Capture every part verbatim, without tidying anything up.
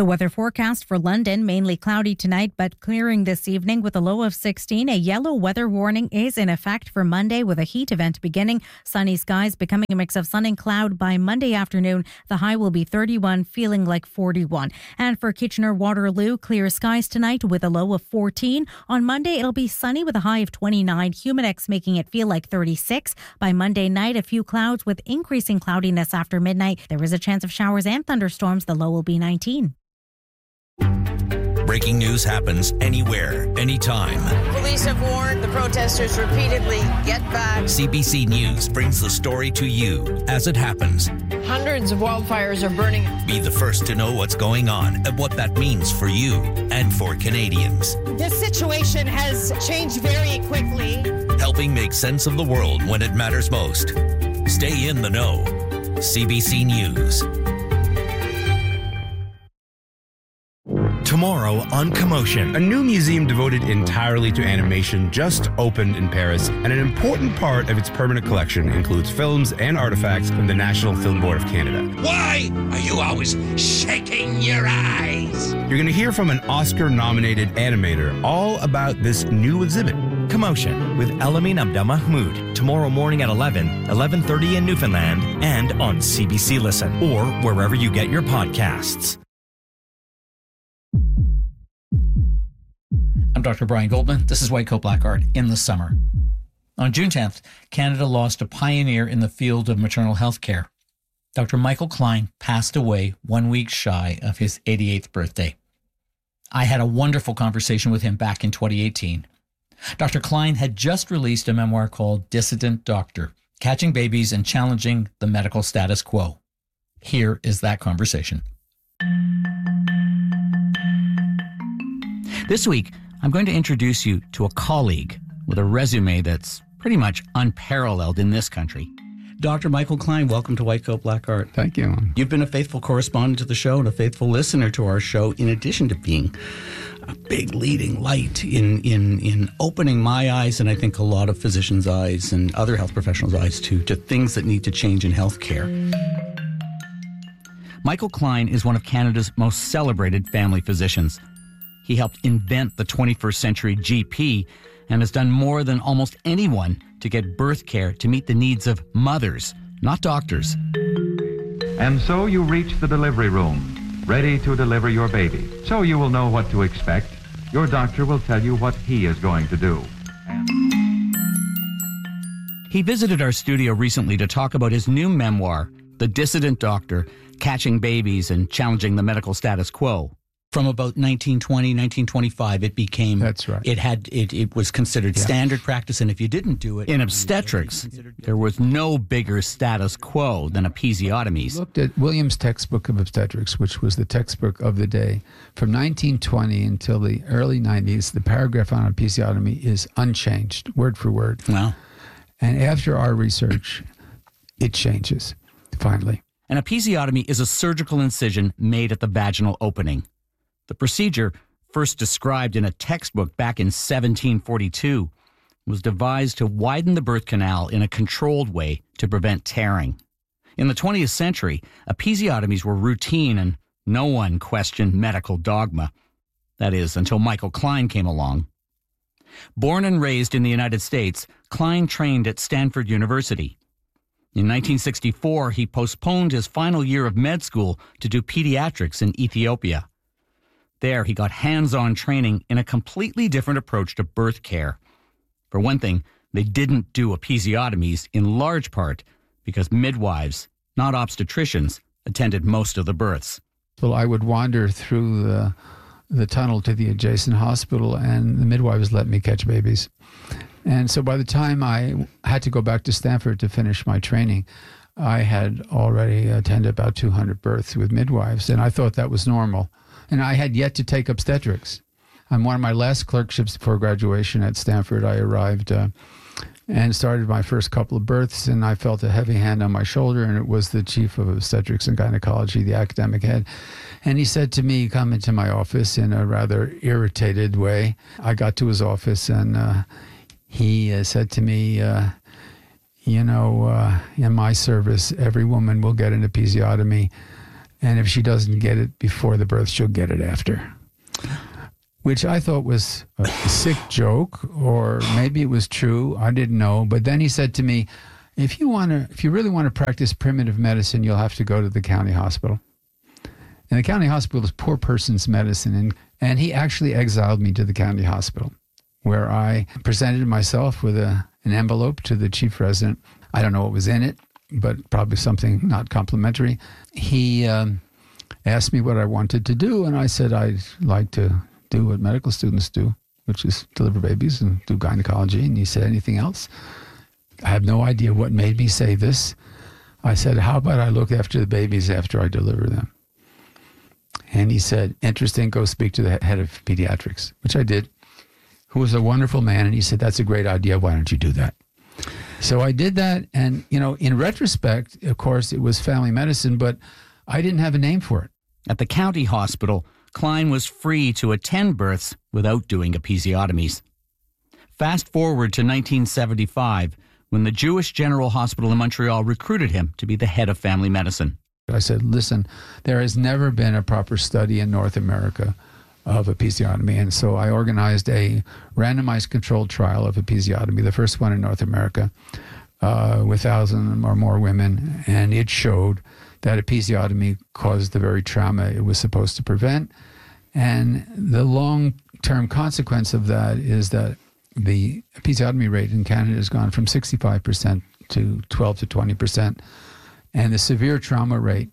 The weather forecast for London, mainly cloudy tonight, but clearing this evening with a low of sixteen. A yellow weather warning is in effect for Monday with a heat event beginning. Sunny skies becoming a mix of sun and cloud by Monday afternoon. The high will be thirty-one, feeling like forty-one. And for Kitchener-Waterloo, clear skies tonight with a low of fourteen. On Monday, it'll be sunny with a high of twenty-nine. Humidex making it feel like thirty-six. By Monday night, a few clouds with increasing cloudiness after midnight. There is a chance of showers and thunderstorms. The low will be nineteen. Breaking news happens anywhere, anytime. Police have warned the protesters repeatedly, get back. C B C News brings the story to you as it happens. Hundreds of wildfires are burning. Be the first to know what's going on and what that means for you and for Canadians. This situation has changed very quickly. Helping make sense of the world when it matters most. Stay in the know. C B C News. Tomorrow on Commotion. A new museum devoted entirely to animation just opened in Paris, and an important part of its permanent collection includes films and artifacts from the National Film Board of Canada. Why are you always shaking your eyes? You're going to hear from an Oscar-nominated animator all about this new exhibit. Commotion with Elamin Abdelmahmoud. Tomorrow morning at eleven, eleven thirty in Newfoundland, and on C B C Listen, or wherever you get your podcasts. I'm Doctor Brian Goldman. This is White Coat Black Art in the summer. On June tenth, Canada lost a pioneer in the field of maternal health care. Doctor Michael Klein passed away one week shy of his eighty-eighth birthday. I had a wonderful conversation with him back in twenty eighteen. Doctor Klein had just released a memoir called Dissident Doctor, Catching Babies and Challenging the Medical Status Quo. Here is that conversation. This week, I'm going to introduce you to a colleague with a resume that's pretty much unparalleled in this country. Doctor Michael Klein, welcome to White Coat Black Art. Thank you. You've been a faithful correspondent to the show and a faithful listener to our show, in addition to being a big leading light in, in, in opening my eyes, and I think a lot of physicians' eyes and other health professionals' eyes too, to things that need to change in healthcare. Michael Klein is one of Canada's most celebrated family physicians. He helped invent the twenty-first century G P and has done more than almost anyone to get birth care to meet the needs of mothers, not doctors. And so you reach the delivery room, ready to deliver your baby. So you will know what to expect. Your doctor will tell you what he is going to do. He visited our studio recently to talk about his new memoir, The Dissident Doctor, Catching Babies and Challenging the Medical Status Quo. From about nineteen twenty, nineteen twenty-five, it became... That's right. It had it, it was considered yeah. standard practice, and if you didn't do it... In obstetrics, there was no bigger status quo than episiotomies. I looked at Williams' textbook of obstetrics, which was the textbook of the day. From nineteen twenty until the early nineties, the paragraph on episiotomy is unchanged, word for word. Wow. And after our research, it changes, finally. An episiotomy is a surgical incision made at the vaginal opening. The procedure, first described in a textbook back in seventeen forty-two, was devised to widen the birth canal in a controlled way to prevent tearing. In the twentieth century, episiotomies were routine and no one questioned medical dogma. That is, until Michael Klein came along. Born and raised in the United States, Klein trained at Stanford University. In nineteen sixty-four, he postponed his final year of med school to do pediatrics in Ethiopia. There, he got hands-on training in a completely different approach to birth care. For one thing, they didn't do episiotomies in large part because midwives, not obstetricians, attended most of the births. Well, I would wander through the, the tunnel to the adjacent hospital, and the midwives let me catch babies. And so by the time I had to go back to Stanford to finish my training, I had already attended about two hundred births with midwives, and I thought that was normal. And I had yet to take obstetrics. On one of my last clerkships before graduation at Stanford, I arrived uh, and started my first couple of births, and I felt a heavy hand on my shoulder, and it was the chief of obstetrics and gynecology, the academic head. And he said to me, come into my office in a rather irritated way. I got to his office, and uh, he uh, said to me, uh, you know, uh, in my service, every woman will get an episiotomy, And if she doesn't get it before the birth, she'll get it after. Which I thought was a sick joke, or maybe it was true. I didn't know. But then he said to me, if you want to, if you really want to practice primitive medicine, you'll have to go to the county hospital. And the county hospital is poor person's medicine. And, and he actually exiled me to the county hospital, where I presented myself with a, an envelope to the chief resident. I don't know what was in it, but probably something not complimentary. He um, asked me what I wanted to do, and I said I'd like to do what medical students do, which is deliver babies and do gynecology. And he said, anything else? I have no idea what made me say this. I said, how about I look after the babies after I deliver them? And he said, interesting, go speak to the head of pediatrics, which I did, who was a wonderful man. And he said, that's a great idea. Why don't you do that? So I did that. And, you know, in retrospect, of course, it was family medicine, but I didn't have a name for it. At the county hospital, Klein was free to attend births without doing episiotomies. Fast forward to nineteen seventy-five, when the Jewish General Hospital in Montreal recruited him to be the head of family medicine. I said, listen, there has never been a proper study in North America of episiotomy. And so I organized a randomized controlled trial of episiotomy, the first one in North America, uh, with one thousand or more women. And it showed that episiotomy caused the very trauma it was supposed to prevent. And the long-term consequence of that is that the episiotomy rate in Canada has gone from sixty-five percent to twelve to twenty percent. And the severe trauma rate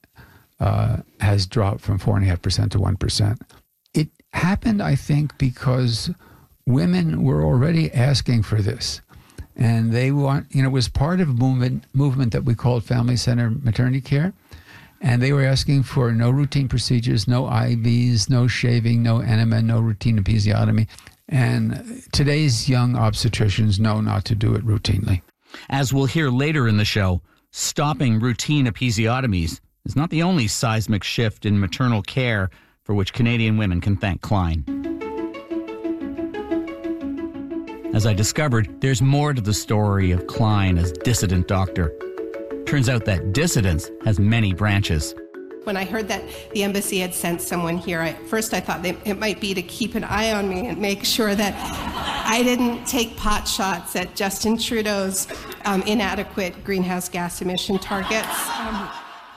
uh, has dropped from four point five percent to one percent. It happened, I think, because women were already asking for this. And they want, you know, it was part of a movement, movement that we called family-centered maternity care. And they were asking for no routine procedures, no I Vs, no shaving, no enema, no routine episiotomy. And today's young obstetricians know not to do it routinely. As we'll hear later in the show, stopping routine episiotomies is not the only seismic shift in maternal care for which Canadian women can thank Klein. As I discovered, there's more to the story of Klein as dissident doctor. Turns out that dissidence has many branches. When I heard that the embassy had sent someone here, I, first I thought they, it might be to keep an eye on me and make sure that I didn't take pot shots at Justin Trudeau's um, inadequate greenhouse gas emission targets. Um,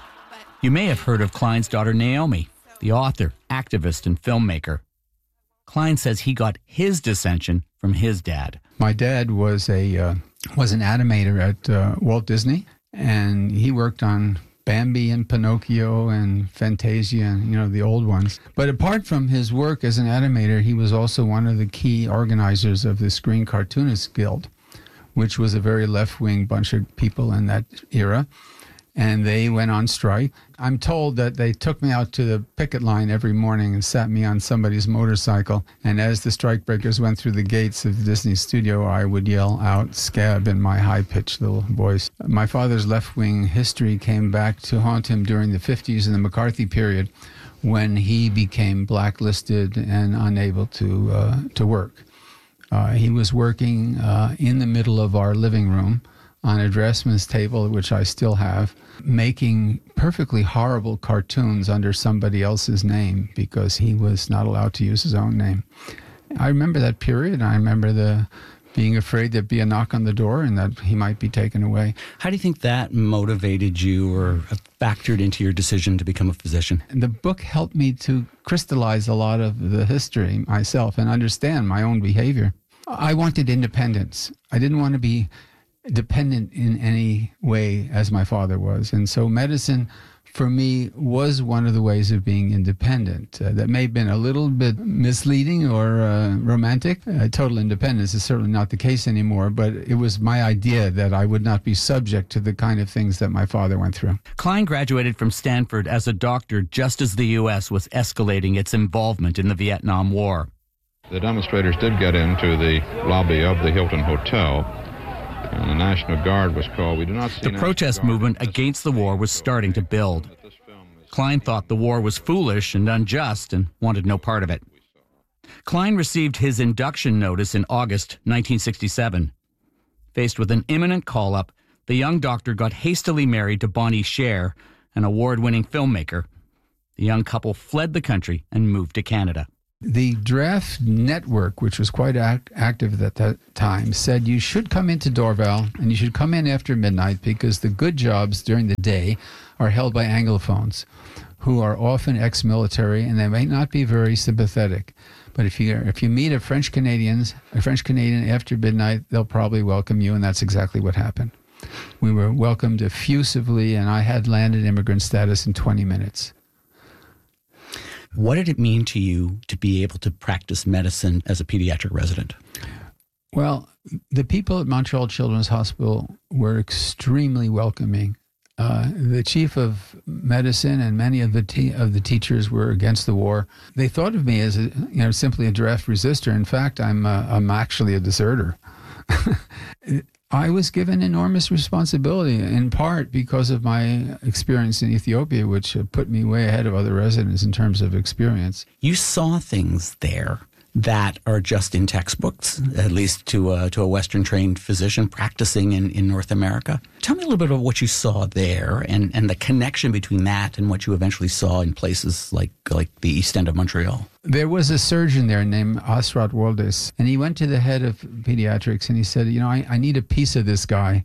you may have heard of Klein's daughter Naomi, the author, activist, and filmmaker. Klein says he got his dissension from his dad. My dad was a uh, was an animator at uh, Walt Disney, and he worked on Bambi and Pinocchio and Fantasia and, you know, the old ones. But apart from his work as an animator, he was also one of the key organizers of the Screen Cartoonists Guild, which was a very left-wing bunch of people in that era. And they went on strike. I'm told that they took me out to the picket line every morning and sat me on somebody's motorcycle. And as the strikebreakers went through the gates of the Disney studio, I would yell out "scab" in my high-pitched little voice. My father's left-wing history came back to haunt him during the fifties and the McCarthy period, when he became blacklisted and unable to uh, to work. Uh, he was working uh, in the middle of our living room on a dressman's table, which I still have, making perfectly horrible cartoons under somebody else's name because he was not allowed to use his own name. I remember that period. I remember the being afraid there'd be a knock on the door and that he might be taken away. How do you think that motivated you or factored into your decision to become a physician? The book helped me to crystallize a lot of the history myself and understand my own behavior. I wanted independence. I didn't want to be dependent in any way as my father was. And so medicine, for me, was one of the ways of being independent. Uh, that may have been a little bit misleading or uh, romantic. Uh, total independence is certainly not the case anymore, but it was my idea that I would not be subject to the kind of things that my father went through. Klein graduated from Stanford as a doctor just as the U S was escalating its involvement in the Vietnam War. The demonstrators did get into the lobby of the Hilton Hotel, and the National Guard was called. We do not see the protest movement against the war was starting to build. Klein thought the war was foolish and unjust and wanted no part of it. Klein received his induction notice in August nineteen sixty-seven. Faced with an imminent call-up, the young doctor got hastily married to Bonnie Scher, an award-winning filmmaker, The young couple fled the country and moved to Canada. The draft network, which was quite act- active at that time, said you should come into Dorval and you should come in after midnight because the good jobs during the day are held by Anglophones, who are often ex-military and they may not be very sympathetic. But if you if you meet a French Canadians, a French Canadian after midnight, they'll probably welcome you, and that's exactly what happened. We were welcomed effusively, and I had landed immigrant status in twenty minutes. What did it mean to you to be able to practice medicine as a pediatric resident? Well, the people at Montreal Children's Hospital were extremely welcoming. Uh, the chief of medicine and many of the te- of the teachers were against the war. They thought of me as a, you know, simply a draft resistor. In fact, I'm uh, I'm actually a deserter. I was given enormous responsibility, in part because of my experience in Ethiopia, which put me way ahead of other residents in terms of experience. You saw things there that are just in textbooks, at least to a, to a Western-trained physician practicing in, in North America. Tell me a little bit about what you saw there and, and the connection between that and what you eventually saw in places like, like the East End of Montreal. There was a surgeon there named Asrat Waldes, and he went to the head of pediatrics and he said, you know, I, I need a piece of this guy,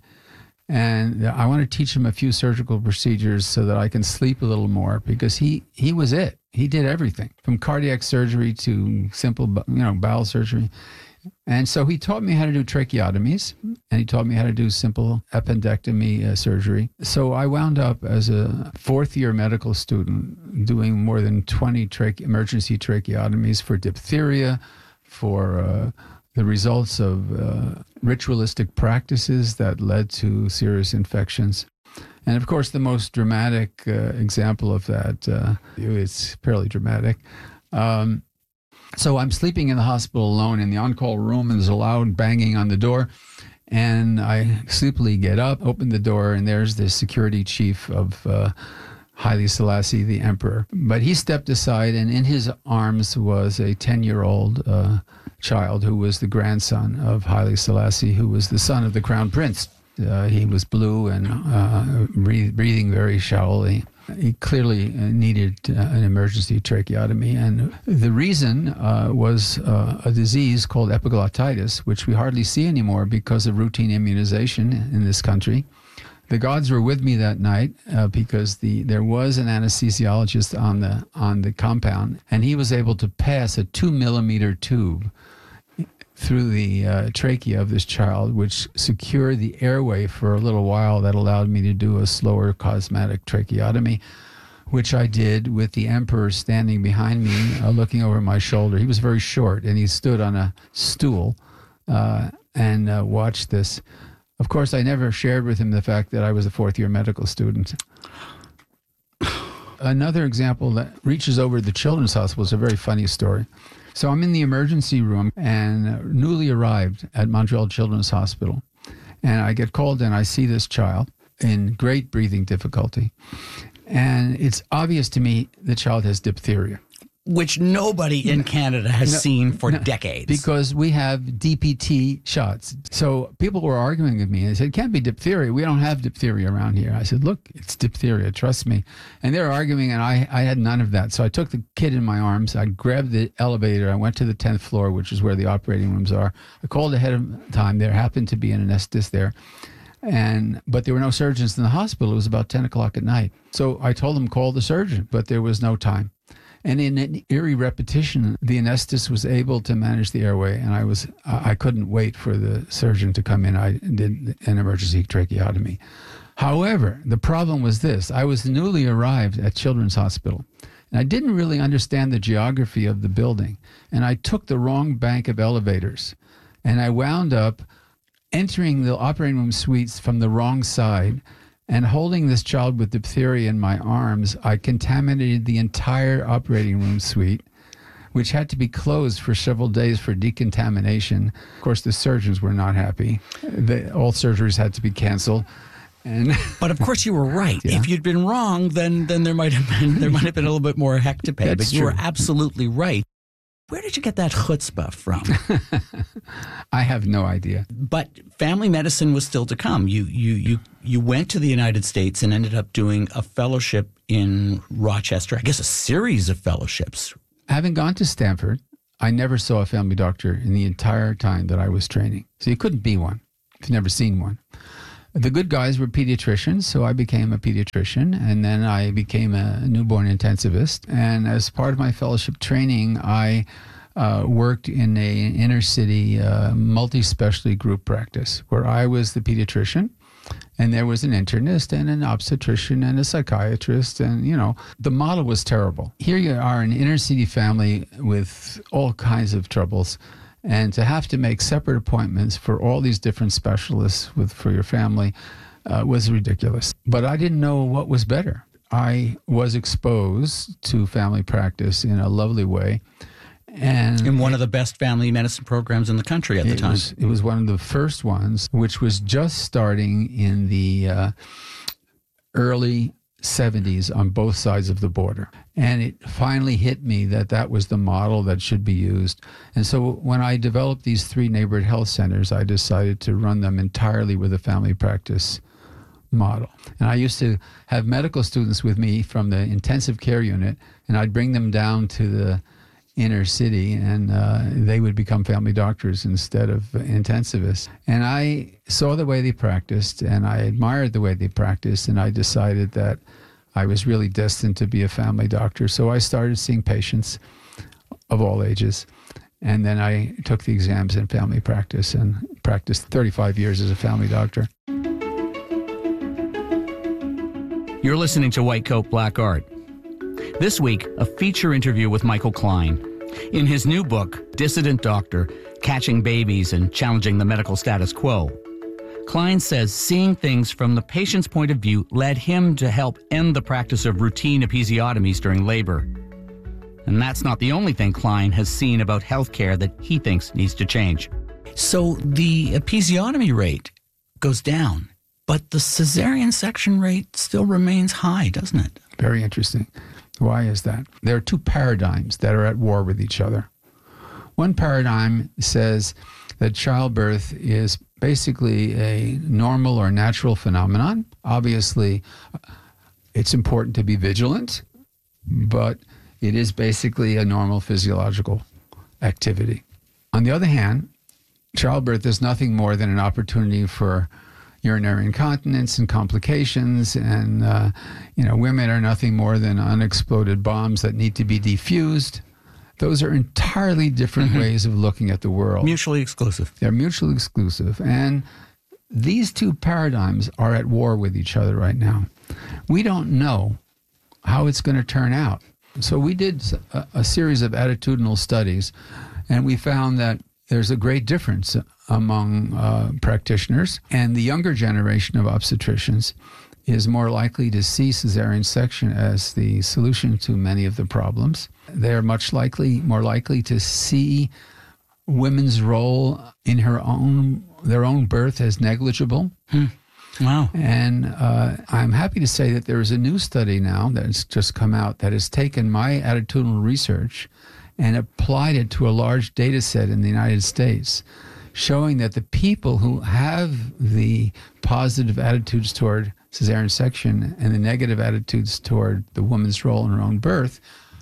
and I want to teach him a few surgical procedures so that I can sleep a little more, because he, he was it. He did everything from cardiac surgery to simple, you know, bowel surgery. And so he taught me how to do tracheotomies, and he taught me how to do simple appendectomy uh, surgery. So I wound up as a fourth-year medical student doing more than twenty trache- emergency tracheotomies for diphtheria, for uh, the results of uh, ritualistic practices that led to serious infections. And of course, the most dramatic uh, example of that, uh, it's fairly dramatic. Um, so I'm sleeping in the hospital alone in the on-call room, and there's a loud banging on the door. And I sleepily get up, open the door, and there's the security chief of uh, Haile Selassie, the emperor. But he stepped aside, and in his arms was a ten-year-old uh, child who was the grandson of Haile Selassie, who was the son of the crown prince. Uh, he was blue and uh, breathe, breathing very shallowly. He clearly needed uh, an emergency tracheotomy. And the reason uh, was uh, a disease called epiglottitis, which we hardly see anymore because of routine immunization in this country. The gods were with me that night uh, because the there was an anesthesiologist on the on the compound, and he was able to pass a two millimeter tube through the uh, trachea of this child, which secured the airway for a little while. That allowed me to do a slower cosmetic tracheotomy, which I did with the emperor standing behind me, uh, looking over my shoulder. He was very short, and he stood on a stool uh, and uh, watched this. Of course, I never shared with him the fact that I was a fourth-year medical student. Another example that reaches over the Children's Hospital is a very funny story. So I'm in the emergency room and newly arrived at Montreal Children's Hospital. And I get called in. I see this child in great breathing difficulty. And it's obvious to me the child has diphtheria. Which nobody in Canada has no, seen for no, decades. Because we have D P T shots. So people were arguing with me. They said, it can't be diphtheria. We don't have diphtheria around here. I said, look, it's diphtheria. Trust me. And they were arguing, and I, I had none of that. So I took the kid in my arms. I grabbed the elevator. I went to the tenth floor, which is where the operating rooms are. I called ahead of time. There happened to be an anesthetist there. And but there were no surgeons in the hospital. It was about ten o'clock at night. So I told them, call the surgeon, but there was no time. And in an eerie repetition, the anesthetist was able to manage the airway, and I was I couldn't wait for the surgeon to come in. I did an emergency tracheotomy. However, the problem was this. I was newly arrived at Children's Hospital, and I didn't really understand the geography of the building, and I took the wrong bank of elevators, and I wound up entering the operating room suites from the wrong side. And holding this child with diphtheria in my arms, I contaminated the entire operating room suite, which had to be closed for several days for decontamination. Of course, the surgeons were not happy. The, all surgeries had to be canceled. And but of course, you were right. Yeah. If you'd been wrong, then then there might have been there might have been a little bit more heck to pay. That's but you true. were absolutely right. Where did you get that chutzpah from? I have no idea. But family medicine was still to come. You you you you went to the United States and ended up doing a fellowship in Rochester, I guess a series of fellowships. Having gone to Stanford, I never saw a family doctor in the entire time that I was training. So you couldn't be one if you've never seen one. The good guys were pediatricians, so I became a pediatrician, and then I became a newborn intensivist. And as part of my fellowship training, I uh, worked in a inner city uh, multi-specialty group practice where I was the pediatrician, and there was an internist and an obstetrician and a psychiatrist, and, you know, the model was terrible. Here you are, an inner city family with all kinds of troubles, and to have to make separate appointments for all these different specialists with for your family uh, was ridiculous. But I didn't know what was better. I was exposed to family practice in a lovely way. And in one of the best family medicine programs in the country at the it time. Was, it was one of the first ones, which was just starting in the uh, early seventies on both sides of the border. And it finally hit me that that was the model that should be used. And so when I developed these three neighborhood health centers, I decided to run them entirely with a family practice model. And I used to have medical students with me from the intensive care unit, and I'd bring them down to the inner city, and uh, they would become family doctors instead of intensivists. And I saw the way they practiced, and I admired the way they practiced, and I decided that I was really destined to be a family doctor. So I started seeing patients of all ages, and then I took the exams in family practice and practiced thirty-five years as a family doctor. You're listening to White Coat Black Art. This week, a feature interview with Michael Klein. In his new book, Dissident Doctor, Catching Babies and Challenging the Medical Status Quo, Klein says seeing things from the patient's point of view led him to help end the practice of routine episiotomies during labor. And that's not the only thing Klein has seen about healthcare that he thinks needs to change. So the episiotomy rate goes down, but the cesarean section rate still remains high, doesn't it? Very interesting. Why is that? There are two paradigms that are at war with each other. One paradigm says that childbirth is basically a normal or natural phenomenon. Obviously, it's important to be vigilant, but it is basically a normal physiological activity. On the other hand, childbirth is nothing more than an opportunity for urinary incontinence and complications, and uh, you know, women are nothing more than unexploded bombs that need to be defused. Those are entirely different mm-hmm. ways of looking at the world. Mutually exclusive. They're mutually exclusive, and these two paradigms are at war with each other right now. We don't know how it's going to turn out. So we did a, a series of attitudinal studies, and we found that there's a great difference among uh, practitioners, and the younger generation of obstetricians is more likely to see cesarean section as the solution to many of the problems. They're much likely, more likely to see women's role in her own, their own birth as negligible. Hmm. Wow. And uh, I'm happy to say that there is a new study now that's just come out that has taken my attitudinal research and applied it to a large data set in the United States, showing that the people who have the positive attitudes toward cesarean section and the negative attitudes toward the woman's role in her own birth,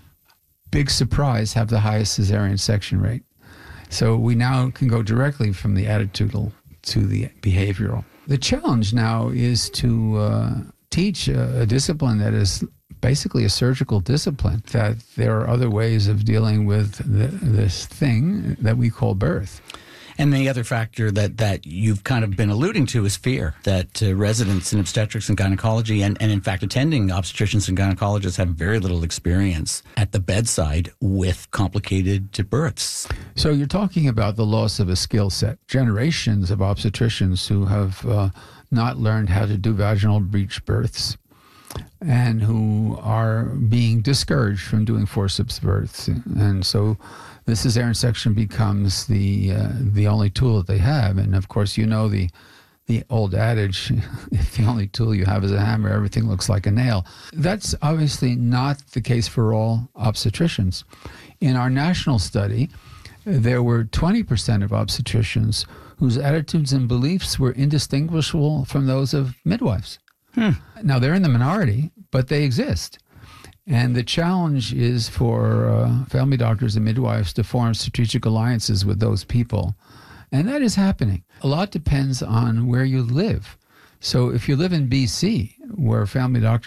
big surprise, have the highest cesarean section rate. So we now can go directly from the attitudinal to the behavioral. The challenge now is to uh, teach a, a discipline that is basically a surgical discipline, that there are other ways of dealing with the, this thing that we call birth. And the other factor that, that you've kind of been alluding to is fear, that uh, residents in obstetrics and gynecology, and, and in fact attending obstetricians and gynecologists, have very little experience at the bedside with complicated births. So you're talking about the loss of a skill set. Generations of obstetricians who have uh, not learned how to do vaginal breech births and who are being discouraged from doing forceps births. And so the cesarean section becomes the uh, the only tool that they have. And of course, you know, the the old adage, if the only tool you have is a hammer, everything looks like a nail. That's obviously not the case for all obstetricians. In our national study, there were twenty percent of obstetricians whose attitudes and beliefs were indistinguishable from those of midwives. Hmm. Now, they're in the minority, but they exist. And the challenge is for uh, family doctors and midwives to form strategic alliances with those people. And that is happening. A lot depends on where you live. So if you live in B C, where family doctors